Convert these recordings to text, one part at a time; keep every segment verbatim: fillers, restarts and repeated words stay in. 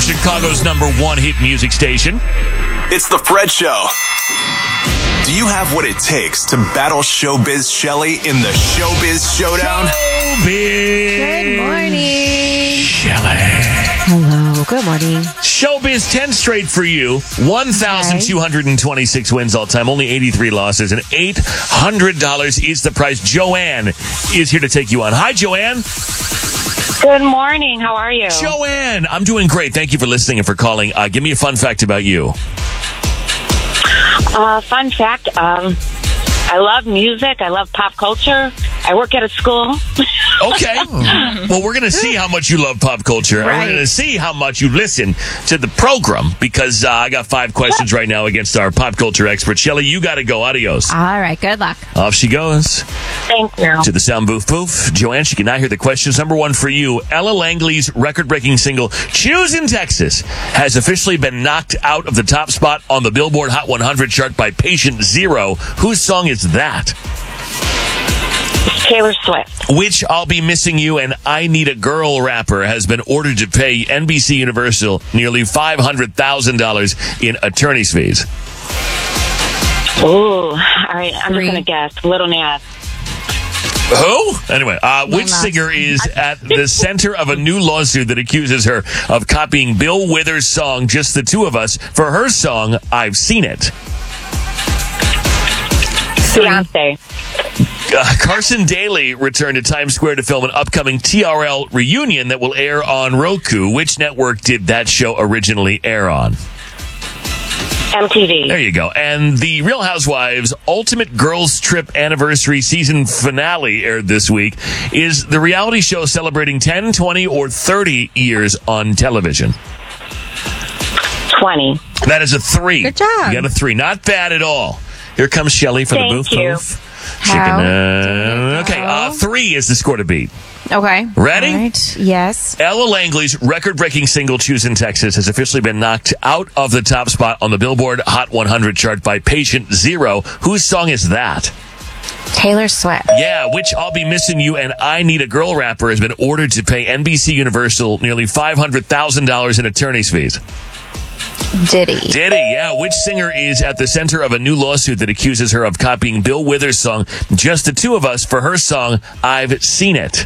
Chicago's number one hit music station. It's The Fred Show. Do you have what it takes to battle Showbiz Shelley in the Showbiz Showdown? Showbiz. Good morning. Shelley. Hello. Good morning. Showbiz, ten straight for you. one thousand two hundred twenty-six wins all time. Only eighty-three losses. And eight hundred dollars is the price. Joanne is here to take you on. Hi, Joanne. Good morning. How are you? Joanne, I'm doing great. Thank you for listening and for calling. Uh, give me a fun fact about you. Uh, fun fact, um, I love music. I love pop culture. I work at a school. Okay. Well, we're going to see how much you love pop culture. And Right. we're going to see how much you listen to the program because uh, I got five questions right now against our pop culture expert. Shelley, you got to go. Adios. All right. Good luck. Off she goes. Thank you. To the sound booth poof. Joanne, she can now hear the questions. Number one for you. Ella Langley's record-breaking single, Choose in Texas, has officially been knocked out of the top spot on the Billboard Hot one hundred chart by Patient Zero. Whose song is that? Taylor Swift. Which I'll Be Missing You and I Need a Girl rapper has been ordered to pay N B C Universal nearly five hundred thousand dollars in attorney's fees? Ooh. All right. I'm Three. just going to guess. Little Nas. Who? Anyway, uh, which Nas. singer is at the center of a new lawsuit that accuses her of copying Bill Withers' song, Just the Two of Us, for her song, I've Seen It? Beyonce. Uh, Carson Daly returned to Times Square to film an upcoming T R L reunion that will air on Roku. Which network did that show originally air on? M T V. There you go. And the Real Housewives Ultimate Girls Trip Anniversary season finale aired this week. Is the reality show celebrating ten, twenty, or thirty years on television? twenty. That is a three. Good job. You got a three. Not bad at all. Here comes Shelley from Thank the booth. you. Poof. How Chicken, do uh, you okay, go? uh, three is the score to beat. Okay. Ready? All right. Yes. Ella Langley's record-breaking single, Choose in Texas, has officially been knocked out of the top spot on the Billboard Hot one hundred chart by Patient Zero. Whose song is that? Taylor Swift. Yeah, which I'll Be Missing You and I Need a Girl rapper has been ordered to pay N B C Universal nearly five hundred thousand dollars in attorney's fees. Diddy. Diddy, yeah. Which singer is at the center of a new lawsuit that accuses her of copying Bill Withers' song, Just the Two of Us, for her song, I've Seen It?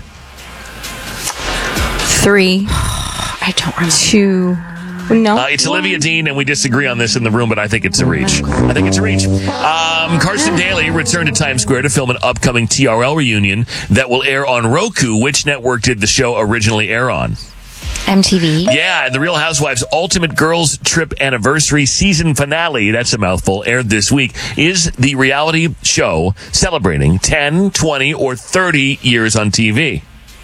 Three. I don't remember. Two. No. Uh, it's Olivia Dean, and we disagree on this in the room, but I think it's a reach. I think it's a reach. Um, Carson Daly returned to Times Square to film an upcoming T R L reunion that will air on Roku. Which network did the show originally air on? M T V. Yeah, and the Real Housewives Ultimate Girls Trip Anniversary season finale, that's a mouthful, aired this week, is the reality show celebrating ten, twenty, or thirty years on T V.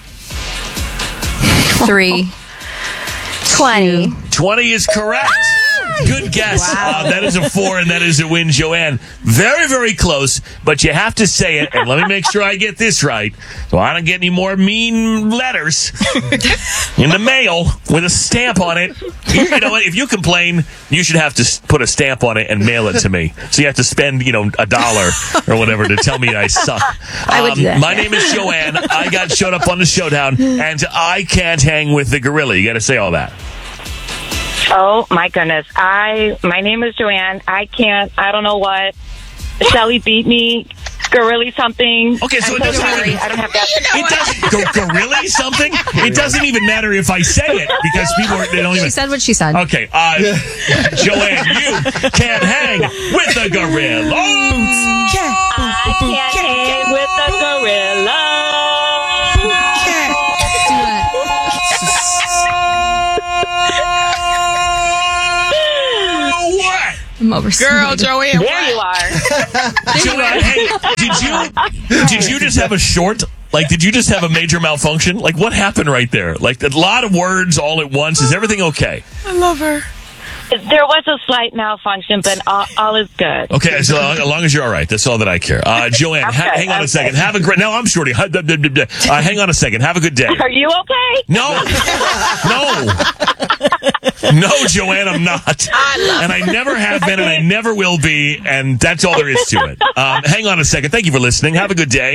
Three. Twenty. twenty is correct. Good guess. Uh, that is a four, and that is a win, Joanne. Very, very close, but you have to say it, and let me make sure I get this right, so I don't get any more mean letters in the mail with a stamp on it. You, you know what? If you complain, you should have to s- put a stamp on it and mail it to me. So you have to spend, you know, a dollar or whatever to tell me I suck. I would do that. My name is Joanne. I got showed up on the showdown, and I can't hang with the gorilla. You got to say all that. Oh, my goodness. I, my name is Joanne. I can't, I don't know what. Shelly beat me. Gorilla something. Okay, so I'm it doesn't sorry. really- I don't have that. It doesn't go gorilla something. It doesn't even matter if I say it because people are, they don't even. She said what she said. Okay, uh, Joanne, you can't hang with the gorilla. I can't hang with the gorilla. What? I'm over. Girl, Joanne. There you are. Joanne, hey, did you did you just have a short? Like, did you just have a major malfunction? Like, what happened right there? Like, a lot of words all at once. Is everything okay? I love her. There was a slight malfunction, but all, all is good. Okay, so as long as you're all right, that's all that I care. Uh, Joanne, ha- Okay, hang on okay. a second. Have a great. No, I'm shorty. Uh, hang on a second. Have a good day. Are you okay? No, no, no, Joanne, I'm not. And I never have been, and I never will be, and that's all there is to it. Um, hang on a second. Thank you for listening. Have a good day.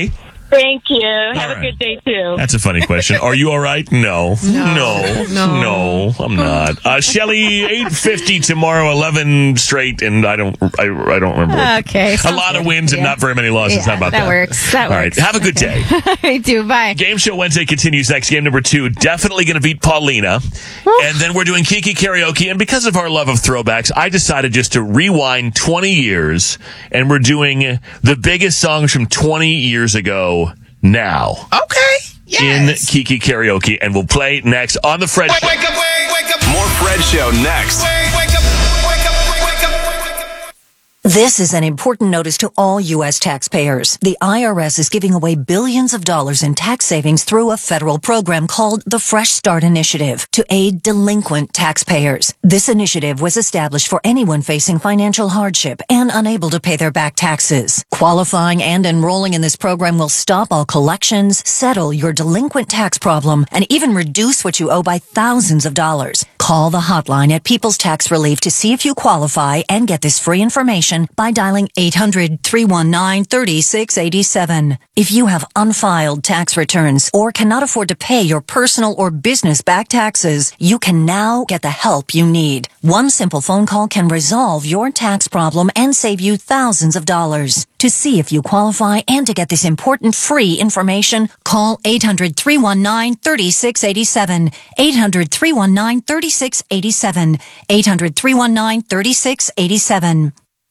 Thank you. Have right. a good day, too. That's a funny question. Are you all right? No. No. No. No. No, I'm not. Uh, Shelly, eight fifty tomorrow, eleven straight, and I don't I, I don't remember. Okay. A lot of wins and Yeah. not very many losses. Yeah, How about that? that works. That all right. works. Have a good day. I do. Bye. Game Show Wednesday continues next. Game number two. Definitely going to beat Paulina. And then we're doing Kiki Karaoke. And because of our love of throwbacks, I decided just to rewind twenty years. And we're doing the biggest songs from twenty years ago now. Okay. Yes. In Kiki Karaoke. And we'll play next on The Fred Show. Wake up, wake, wake up. More Fred Show next. Wake, wake up, wake up, wake up, wake up. This is an important notice to all U S taxpayers. The I R S is giving away billions of dollars in tax savings through a federal program called the Fresh Start Initiative to aid delinquent taxpayers. This initiative was established for anyone facing financial hardship and unable to pay their back taxes. Qualifying and enrolling in this program will stop all collections, settle your delinquent tax problem, and even reduce what you owe by thousands of dollars. Call the hotline at People's Tax Relief to see if you qualify and get this free information by dialing eight hundred, three one nine, three six eight seven. If you have unfiled tax returns or cannot afford to pay your personal or business back taxes, you can now get the help you need. One simple phone call can resolve your tax problem and save you thousands of dollars. To see if you qualify and to get this important free information, call eight hundred, three one nine, three six eight seven. eight hundred, three one nine, three six eight seven. eight hundred, three one nine, three six eight seven.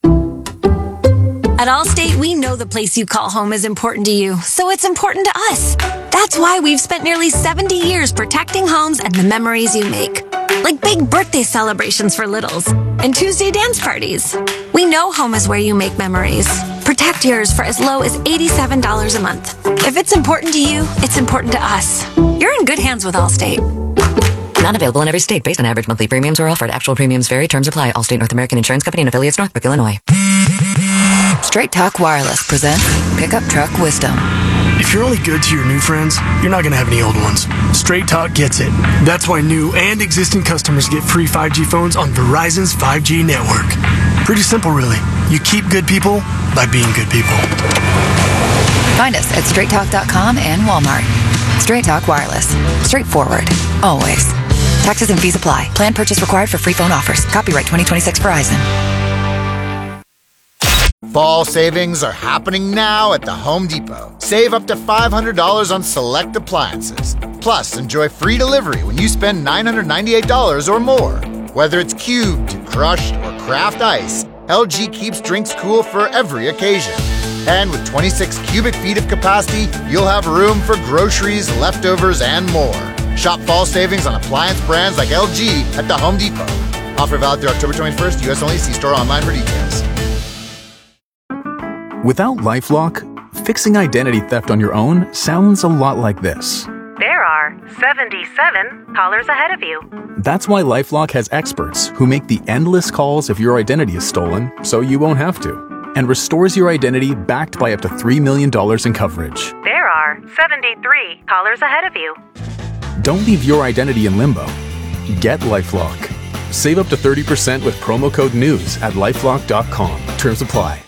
At Allstate, we know the place you call home is important to you, so it's important to us. That's why we've spent nearly seventy years protecting homes and the memories you make. Like big birthday celebrations for littles and Tuesday dance parties. We know home is where you make memories. Protect yours for as low as eighty-seven dollars a month. If it's important to you, it's important to us. You're in good hands with Allstate. Not available in every state based on average monthly premiums or offered. Actual premiums vary. Terms apply. Allstate North American Insurance Company and affiliates, Northbrook, Illinois. Straight Talk Wireless presents Pickup Truck Wisdom. If you're only good to your new friends, you're not going to have any old ones. Straight Talk gets it. That's why new and existing customers get free five G phones on Verizon's five G network. Pretty simple, really. You keep good people by being good people. Find us at straight talk dot com and Walmart. Straight Talk Wireless. Straightforward. Always. Taxes and fees apply. Plan purchase required for free phone offers. Copyright twenty twenty-six Verizon. Fall savings are happening now at the Home Depot. Save up to five hundred dollars on select appliances. Plus, enjoy free delivery when you spend nine hundred ninety-eight dollars or more. Whether it's cubed, crushed, or craft ice, L G keeps drinks cool for every occasion. And with twenty-six cubic feet of capacity, you'll have room for groceries, leftovers, and more. Shop fall savings on appliance brands like L G at the Home Depot. Offer valid through October twenty-first, U S only. See store online for details. Without LifeLock, fixing identity theft on your own sounds a lot like this. There are seventy-seven callers ahead of you. That's why LifeLock has experts who make the endless calls if your identity is stolen, so you won't have to, and restores your identity backed by up to three million dollars in coverage. There are seventy-three callers ahead of you. Don't leave your identity in limbo. Get LifeLock. Save up to thirty percent with promo code NEWS at lifelock dot com. Terms apply.